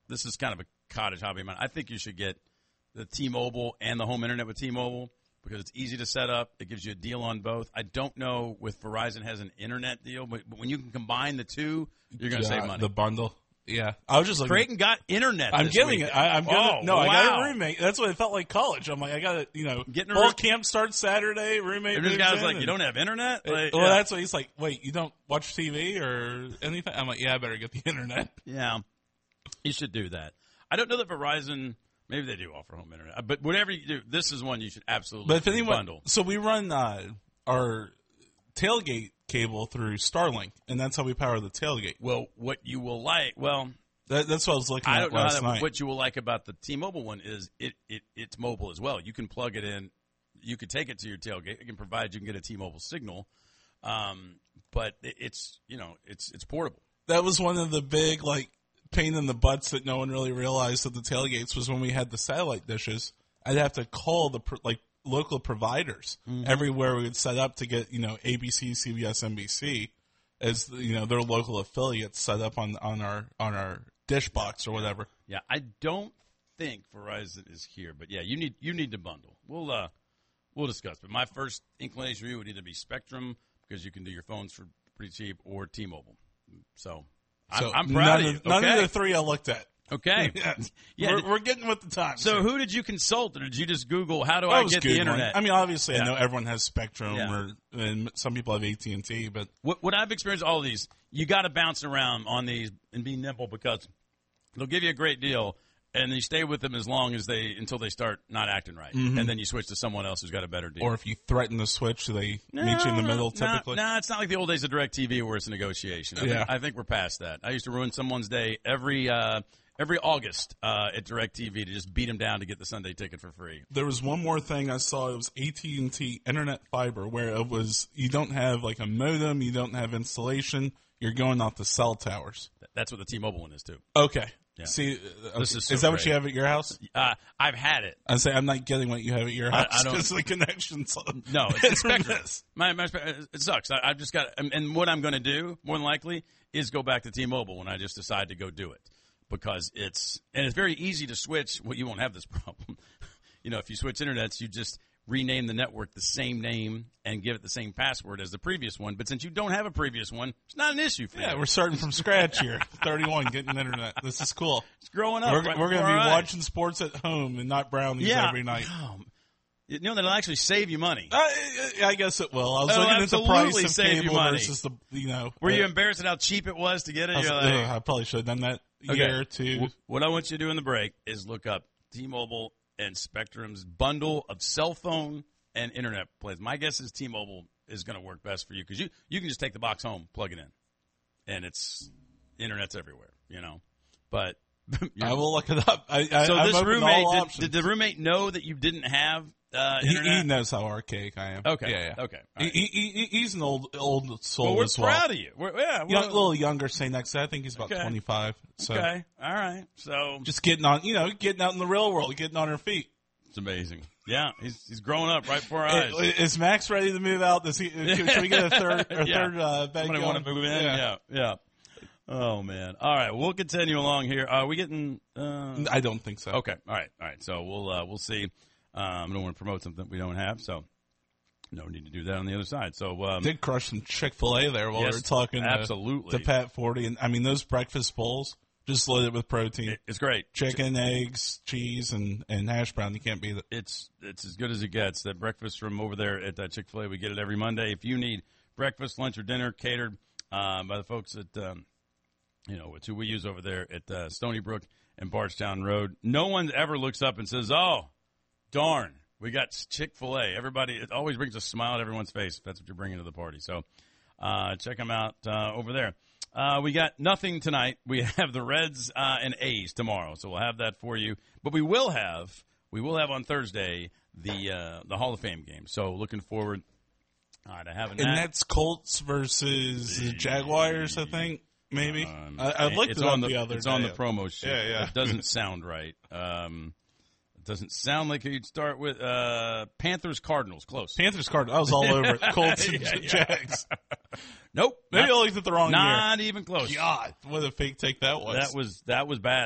this is kind of a cottage hobby of mine. I think you should get the T-Mobile and the home internet with T-Mobile because it's easy to set up. It gives you a deal on both. I don't know if Verizon has an internet deal, but when you can combine the two, you're going to save money. The bundle. Yeah. I was just looking. Creighton got internet. I'm this getting week. it. I'm gonna. No, wow. I got a roommate. That's what it felt like college. I'm like, I got to, Getting a fall camp starts Saturday. Roommate. And this guy's like, you don't have internet? Like, well, that's what he's like. Wait, you don't watch TV or anything? I'm like, yeah, I better get the internet. Yeah, you should do that. I don't know that Verizon. Maybe they do offer home internet, but whatever you do, this is one you should absolutely But if anyone, bundle. So we run our tailgate cable through Starlink, and that's how we power the tailgate. Well, what you will like, That's what I was looking I at don't know last night. what you will like about the T-Mobile one is it's mobile as well. You can plug it in. You could take it to your tailgate. It can provide you can get a T-Mobile signal, but it's portable. That was one of the big pain in the butts that no one really realized at the tailgates was when we had the satellite dishes. I'd have to call the local providers everywhere we would set up to get ABC, CBS, NBC as their local affiliates set up on our dish box or whatever. Yeah, I don't think Verizon is here, but yeah, you need to bundle. We'll discuss. But my first inclination for you would either be Spectrum because you can do your phones for pretty cheap, or T-Mobile. So I'm proud of you. None of the three I looked at. Okay. Yeah, we're getting with the times. So who did you consult, or did you just Google how do I get the internet? I mean, obviously, I know everyone has Spectrum, and some people have AT&T, but what I've experienced all of these, you got to bounce around on these and be nimble because they'll give you a great deal, and you stay with them until they start not acting right, and then you switch to someone else who's got a better deal. Or if you threaten to switch, they meet you in the middle. Typically, no, it's not like the old days of DirecTV where it's a negotiation. I think we're past that. I used to ruin someone's day every August at DirecTV to just beat them down to get the Sunday ticket for free. There was one more thing I saw. It was AT&T Internet Fiber, where it was you don't have a modem, you don't have installation, you're going off the cell towers. That's what the T-Mobile one is too. Okay. Yeah. See, This is that what you have at your house? I've had it. I say I'm not getting what you have at your house. I don't. Because the connection's No, it's Spectrum. It sucks. I've just got, and what I'm going to do more than likely is go back to T-Mobile when I just decide to go do it. Because it's very easy to switch. Well, you won't have this problem. If you switch internets, you just rename the network the same name and give it the same password as the previous one. But since you don't have a previous one, it's not an issue for you. Yeah, we're starting from scratch here. 31, getting internet. This is cool. It's growing up. We're going to be watching sports at home and not brownies every night. That'll actually save you money. I guess it will. I was looking at the price of cable versus the, Were you embarrassed at how cheap it was to get it? I probably should have done that year or two. What I want you to do in the break is look up T-Mobile and Spectrum's bundle of cell phone and internet plans. My guess is T-Mobile is going to work best for you because you can just take the box home, plug it in, and internet's everywhere, But I will look it up. So I'm this roommate, did the roommate know that you didn't have internet? He knows how archaic I am. Okay. Yeah. Okay. Right. He's an old soul well, we're as well. Proud of you. A little younger, say next. I think he's about 25. So. Okay. All right. So just getting on, getting out in the real world, getting on her feet. It's amazing. Yeah, he's growing up right before our eyes. Is Max ready to move out? Should we get a third bed Somebody going? want to move in? Yeah. Oh man. All right, we'll continue along here. Are we getting? I don't think so. Okay. All right. So we'll see. I don't want to promote something we don't have, so no need to do that on the other side. So did crush some Chick-fil-A there while we were talking. Absolutely. To Pat 40, and I mean those breakfast bowls just loaded with protein. It's great. Chicken, eggs, cheese, and hash brown. You can't beat it. It's as good as it gets. That breakfast from over there at Chick-fil-A, we get it every Monday. If you need breakfast, lunch, or dinner catered by the folks at it's who we use over there at Stony Brook and Bardstown Road. No one ever looks up and says, "Oh, darn, we got Chick-fil-A." It always brings a smile to everyone's face if that's what you're bringing to the party. So check them out over there. We got nothing tonight. We have the Reds and A's tomorrow, so we'll have that for you. But we will have on Thursday the Hall of Fame game. So looking forward to having that. And that's Colts versus the Jaguars, I think. Maybe I looked it up the other day. It's on the promo sheet. Yeah. It doesn't sound right. It doesn't sound like you'd start with Panthers Cardinals. Close. Panthers Cardinals. I was all over it. Colts and Jags. Nope. Maybe I looked at the wrong year. Not even close. God, what a fake take that was. That was bad.